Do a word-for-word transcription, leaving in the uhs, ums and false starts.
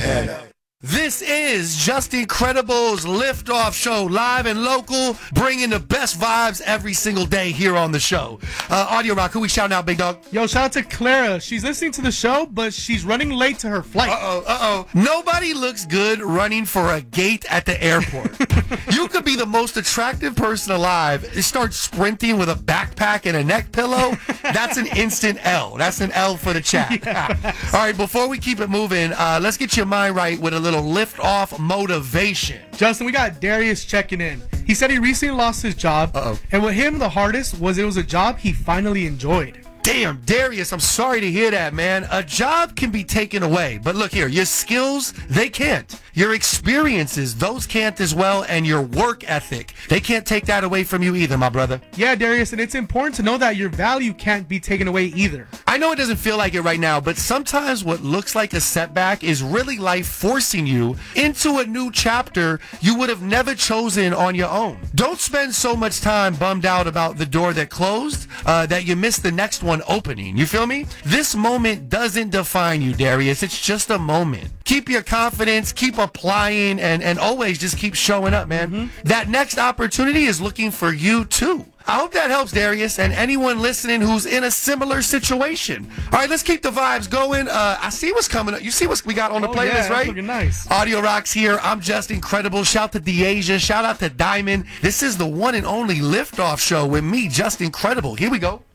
Hey. This is Just Incredible's Liftoff Show, live and local, bringing the best vibes every single day here on the show. Uh, Audio Rock, who we shouting out, big dog? Yo, shout out to Clara. She's listening to the show, but she's running late to her flight. Uh-oh, uh-oh. Nobody looks good running for a gate at the airport. You could be the most attractive person alive. Start sprinting with a backpack and a neck pillow. That's an instant L. That's an L for the chat. Yeah. All right, before we keep it moving, uh, let's get your mind right with a little lift off motivation. Justin, we got Darius checking in. He said he recently lost his job. Uh-oh. And what hit him the hardest was it was a job he finally enjoyed. Damn, Darius, I'm sorry to hear that, man. A job can be taken away. But look here, your skills, they can't. Your experiences, those can't as well. And your work ethic, they can't take that away from you either, my brother. Yeah, Darius, and it's important to know that your value can't be taken away either. I know it doesn't feel like it right now, but sometimes what looks like a setback is really life forcing you into a new chapter you would have never chosen on your own. Don't spend so much time bummed out about the door that closed uh, that you missed the next one opening. You feel me? This moment doesn't define you, Darius. It's just a moment. Keep your confidence, keep applying, and, and always just keep showing up, man. Mm-hmm. That next opportunity is looking for you, too. I hope that helps, Darius, and anyone listening who's in a similar situation. All right, let's keep the vibes going. Uh, I see what's coming up. You see what we got on the oh, playlist, yeah, right? Looking nice. Audio Rock's here. I'm Just Incredible. Shout to DeAsia. Shout out to Diamond. This is the one and only Liftoff Show with me, Just Incredible. Here we go.